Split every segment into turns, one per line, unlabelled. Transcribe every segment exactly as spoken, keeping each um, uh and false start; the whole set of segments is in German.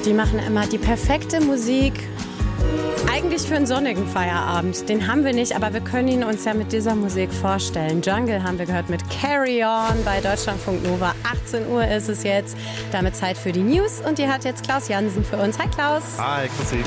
Die machen immer die perfekte Musik. Eigentlich für einen sonnigen Feierabend. Den haben wir nicht, aber wir können ihn uns ja mit dieser Musik vorstellen. Jungle haben wir gehört mit Carry On bei Deutschlandfunk Nova. achtzehn Uhr ist es jetzt. Damit Zeit für die News. Und die hat jetzt Klaus Jansen für uns. Hi Klaus.
Hi, Chrissy.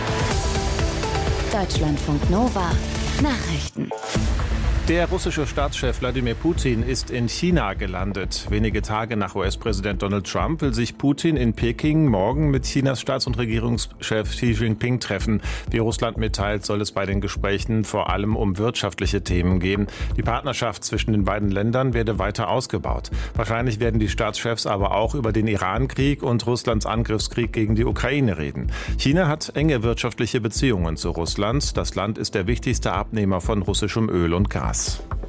Deutschlandfunk Nova. Nachrichten.
Der russische Staatschef Wladimir Putin ist in China gelandet. Wenige Tage nach U S-Präsident Donald Trump will sich Putin in Peking morgen mit Chinas Staats- und Regierungschef Xi Jinping treffen. Wie Russland mitteilt, soll es bei den Gesprächen vor allem um wirtschaftliche Themen gehen. Die Partnerschaft zwischen den beiden Ländern werde weiter ausgebaut. Wahrscheinlich werden die Staatschefs aber auch über den Iran-Krieg und Russlands Angriffskrieg gegen die Ukraine reden. China hat enge wirtschaftliche Beziehungen zu Russland. Das Land ist der wichtigste Abnehmer von russischem Öl und Gas.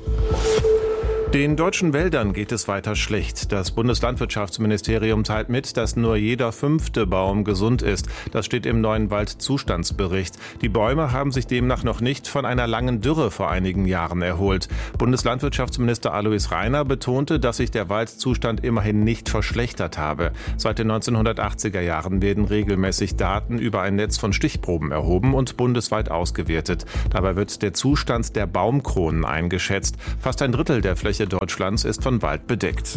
Den deutschen Wäldern geht es weiter schlecht. Das Bundeslandwirtschaftsministerium teilt mit, dass nur jeder fünfte Baum gesund ist. Das steht im neuen Waldzustandsbericht. Die Bäume haben sich demnach noch nicht von einer langen Dürre vor einigen Jahren erholt. Bundeslandwirtschaftsminister Alois Rainer betonte, dass sich der Waldzustand immerhin nicht verschlechtert habe. Seit den neunzehnhundertachtziger Jahren werden regelmäßig Daten über ein Netz von Stichproben erhoben und bundesweit ausgewertet. Dabei wird der Zustand der Baumkronen eingeschätzt. Fast ein Drittel der Fläche Deutschlands ist von Wald bedeckt.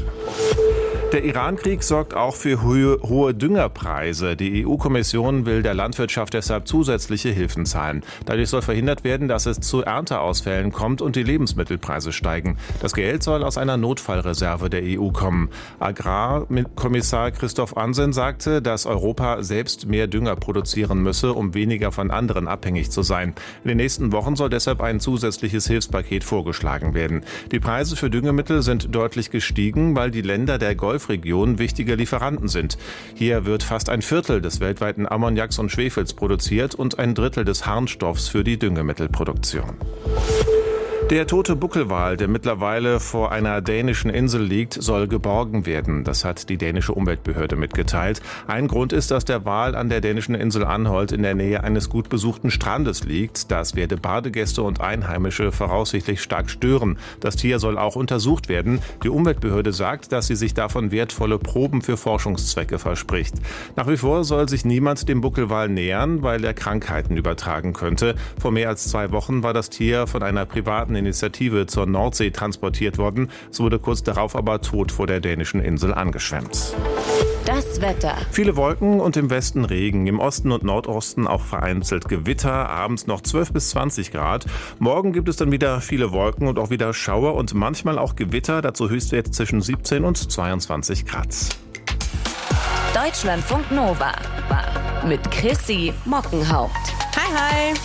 Der Iran-Krieg sorgt auch für hohe, hohe Düngerpreise. Die E U-Kommission will der Landwirtschaft deshalb zusätzliche Hilfen zahlen. Dadurch soll verhindert werden, dass es zu Ernteausfällen kommt und die Lebensmittelpreise steigen. Das Geld soll aus einer Notfallreserve der E U kommen. Agrarkommissar Christoph Ansen sagte, dass Europa selbst mehr Dünger produzieren müsse, um weniger von anderen abhängig zu sein. In den nächsten Wochen soll deshalb ein zusätzliches Hilfspaket vorgeschlagen werden. Die Preise für Düngemittel sind deutlich gestiegen, weil die Länder der Golf Region wichtige Lieferanten sind. Hier wird fast ein Viertel des weltweiten Ammoniaks und Schwefels produziert und ein Drittel des Harnstoffs für die Düngemittelproduktion. Der tote Buckelwal, der mittlerweile vor einer dänischen Insel liegt, soll geborgen werden. Das hat die dänische Umweltbehörde mitgeteilt. Ein Grund ist, dass der Wal an der dänischen Insel Anholt in der Nähe eines gut besuchten Strandes liegt. Das werde Badegäste und Einheimische voraussichtlich stark stören. Das Tier soll auch untersucht werden. Die Umweltbehörde sagt, dass sie sich davon wertvolle Proben für Forschungszwecke verspricht. Nach wie vor soll sich niemand dem Buckelwal nähern, weil er Krankheiten übertragen könnte. Vor mehr als zwei Wochen war das Tier von einer privaten Initiative zur Nordsee transportiert worden. Es wurde kurz darauf aber tot vor der dänischen Insel angeschwemmt.
Das Wetter.
Viele Wolken und im Westen Regen. Im Osten und Nordosten auch vereinzelt Gewitter. Abends noch zwölf bis zwanzig Grad. Morgen gibt es dann wieder viele Wolken und auch wieder Schauer und manchmal auch Gewitter. Dazu Höchstwerte zwischen siebzehn und zweiundzwanzig Grad.
Deutschlandfunk Nova. Mit Chrissy Mockenhaupt.
Hi, hi.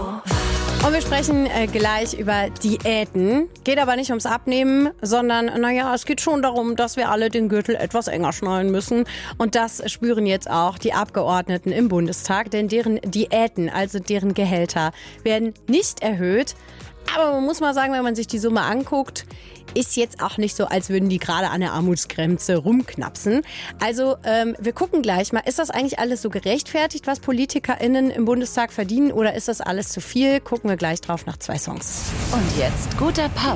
Und wir sprechen äh, gleich über Diäten. Geht aber nicht ums Abnehmen, sondern naja, es geht schon darum, dass wir alle den Gürtel etwas enger schnallen müssen. Und das spüren jetzt auch die Abgeordneten im Bundestag, denn deren Diäten, also deren Gehälter, werden nicht erhöht. Aber man muss mal sagen, wenn man sich die Summe anguckt, ist jetzt auch nicht so, als würden die gerade an der Armutsgrenze rumknapsen. Also ähm, wir gucken gleich mal, ist das eigentlich alles so gerechtfertigt, was PolitikerInnen im Bundestag verdienen, oder ist das alles zu viel? Gucken wir gleich drauf nach zwei Songs.
Und jetzt guter Pop.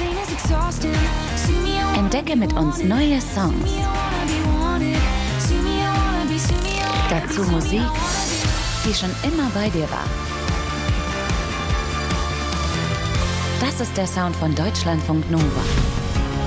Entdecke mit uns neue Songs. Dazu Musik, die schon immer bei dir war. Das ist der Sound von Deutschlandfunk Nova.